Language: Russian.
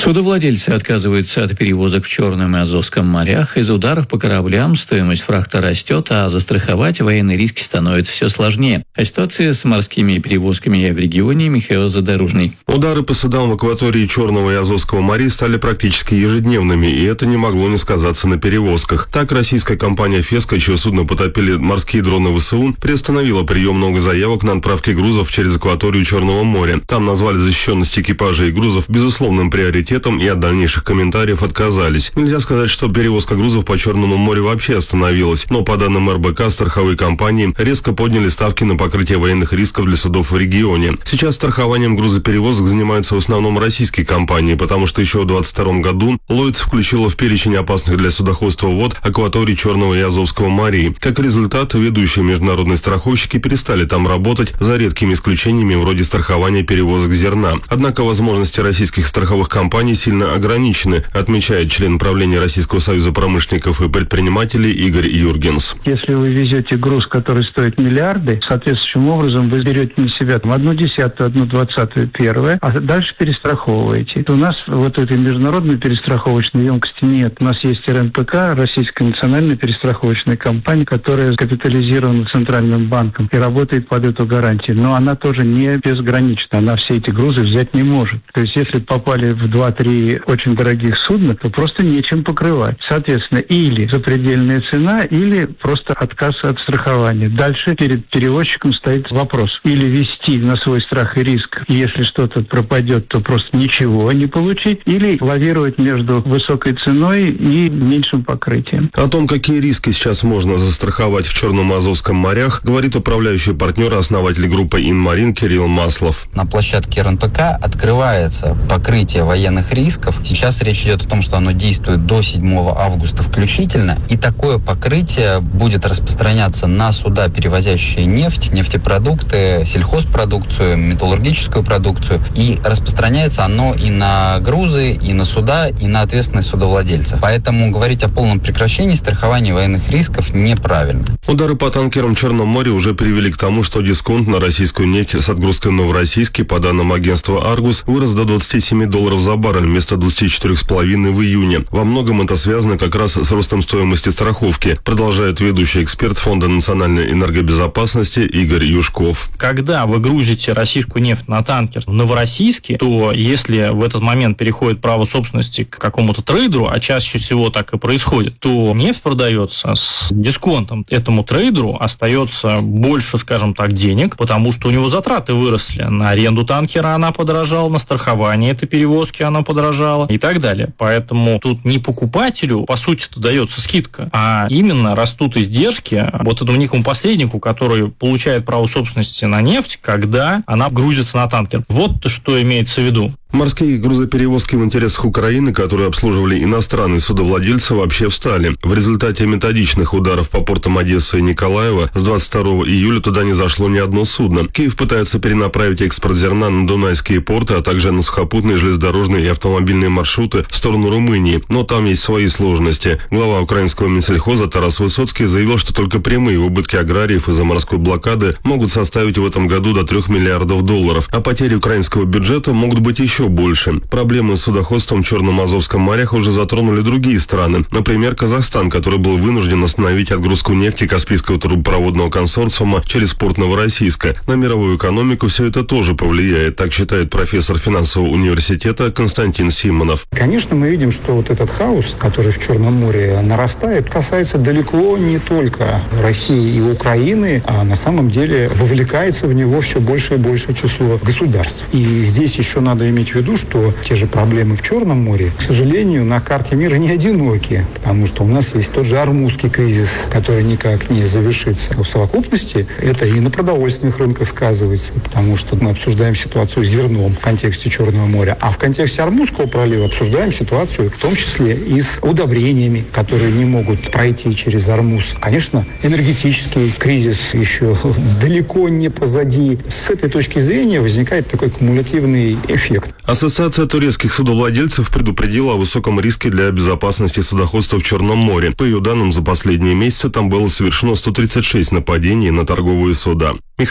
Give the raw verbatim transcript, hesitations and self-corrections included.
Судовладельцы отказываются от перевозок в Черном и Азовском морях. Из-за ударов по кораблям стоимость фрахта растет, а застраховать военные риски становится все сложнее. О ситуации с морскими перевозками в регионе Михаил Задорожный. Удары по судам в акватории Черного и Азовского морей стали практически ежедневными, и это не могло не сказаться на перевозках. Так, российская компания «Феска», чье судно потопили морские дроны ВСУ, приостановила прием много заявок на отправки грузов через акваторию Черного моря. Там назвали защищенность экипажа и грузов безусловным приоритетом и от дальнейших комментариев отказались. Нельзя сказать, что перевозка грузов по Черному морю вообще остановилась, но по данным эр бэ ка, страховые компании резко подняли ставки на покрытие военных рисков для судов в регионе. Сейчас страхованием грузоперевозок занимаются в основном российские компании, потому что еще в двадцать втором году Lloyd's включила в перечень опасных для судоходства вод акватории Черного и Азовского морей. Как результат, ведущие международные страховщики перестали там работать, за редкими исключениями вроде страхования перевозок зерна. Однако возможности российских страховых компаний сильно ограничены, отмечает член правления Российского союза промышленников и предпринимателей Игорь Юргенс. Если вы везете груз, который стоит миллиарды, соответствующим образом вы берете на себя там, одну десятую, одну двадцатую, первое, а дальше перестраховываете. У нас вот этой международной перестраховочной емкости нет. У нас есть эр эн пэ ка, Российская национальная перестраховочная компания, которая капитализирована Центральным банком и работает под эту гарантию. Но она тоже не безгранична. Она все эти грузы взять не может. То есть если попали в два-три очень дорогих судна, то просто нечем покрывать. Соответственно, или запредельная цена, или просто отказ от страхования. Дальше перед перевозчиком стоит вопрос. Или вести на свой страх и риск, если что-то пропадет, то просто ничего не получить, или лавировать между высокой ценой и меньшим покрытием. О том, какие риски сейчас можно застраховать в Черном и Азовском морях, говорит управляющий партнер, основатель группы «Инмарин» Кирилл Маслов. На площадке эр эн пэ ка открывается покрытие военных рисков. Сейчас речь идет о том, что оно действует до седьмого августа включительно, и такое покрытие будет распространяться на суда, перевозящие нефть, нефтепродукты, сельхозпродукцию, металлургическую продукцию, и распространяется оно и на грузы, и на суда, и на ответственность судовладельцев. Поэтому говорить о полном прекращении страхования военных рисков неправильно. Удары по танкерам в Черном море уже привели к тому, что дисконт на российскую нефть с отгрузкой в Новороссийске, по данным агентства «Аргус», вырос до двадцати семи долларов за баррель вместо двадцати четырёх с половиной в июне. Во многом это связано как раз с ростом стоимости страховки, продолжает ведущий эксперт Фонда национальной энергобезопасности Игорь Юшков. Когда вы грузите российскую нефть на танкер в Новороссийске, то если в этот момент переходит право собственности к какому-то трейдеру, а чаще всего так и происходит, то нефть продается с дисконтом. Этому трейдеру остается больше, скажем так, денег, потому что у него затраты выросли. На аренду танкера она подорожала, на страхование этой перевозки она подорожала и так далее. Поэтому тут не покупателю, по сути-то, дается скидка, а именно растут издержки вот этому некому посреднику, который получает право собственности на нефть, когда она грузится на танкер. Вот что имеется в виду. Морские грузоперевозки в интересах Украины, которые обслуживали иностранные судовладельцы, вообще встали. В результате методичных ударов по портам Одессы и Николаева с двадцать второго июля туда не зашло ни одно судно. Киев пытается перенаправить экспорт зерна на дунайские порты, а также на сухопутные, железнодорожные и автомобильные маршруты в сторону Румынии. Но там есть свои сложности. Глава украинского Минсельхоза Тарас Высоцкий заявил, что только прямые убытки аграриев из-за морской блокады могут составить в этом году до трех миллиардов долларов, а потери украинского бюджета могут быть еще больше. Проблемы с судоходством в Черном и Азовском морях уже затронули другие страны. Например, Казахстан, который был вынужден остановить отгрузку нефти Каспийского трубопроводного консорциума через порт Новороссийска. На мировую экономику все это тоже повлияет, так считает профессор финансового университета Константин Симонов. Конечно, мы видим, что вот этот хаос, который в Черном море нарастает, касается далеко не только России и Украины, а на самом деле вовлекается в него все больше и большее число государств. И здесь еще надо иметь в виду, что те же проблемы в Черном море, к сожалению, на карте мира не одиноки, потому что у нас есть тот же Ормузский кризис, который никак не завершится. В совокупности это и на продовольственных рынках сказывается, потому что мы обсуждаем ситуацию с зерном в контексте Черного моря, а в контексте Ормузского пролива обсуждаем ситуацию в том числе и с удобрениями, которые не могут пройти через Ормуз. Конечно, энергетический кризис еще далеко не позади. С этой точки зрения возникает такой кумулятивный эффект. Ассоциация турецких судовладельцев предупредила о высоком риске для безопасности судоходства в Черном море. По ее данным, за последние месяцы там было совершено сто тридцать шесть нападений на торговые суда.